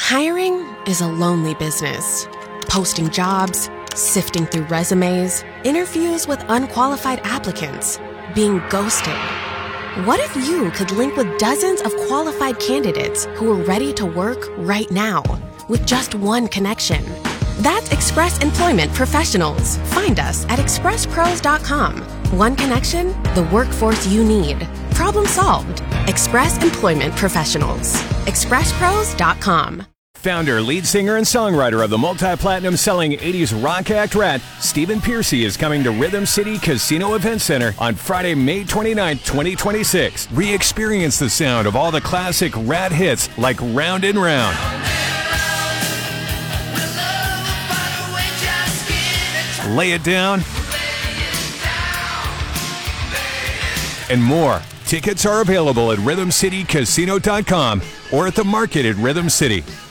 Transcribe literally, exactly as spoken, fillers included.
Hiring is a lonely business. Posting jobs, sifting through resumes, interviews with unqualified applicants, being ghosted. What if you could link with dozens of qualified candidates who are ready to work right now with just one connection? That's Express Employment Professionals. Find us at express pros dot com. One connection, the workforce you need. Problem solved. Express Employment Professionals. express pros dot com. Founder, lead singer, and songwriter of the multi-platinum selling eighties rock act Rat, Stephen Pearcy is coming to Rhythm City Casino Event Center on Friday, May twenty-ninth, twenty twenty-six. Re-experience the sound of all the classic Rat hits like Round and Round. Lay It Down, and more. Tickets are available at rhythm city casino dot com or at the market at Rhythm City.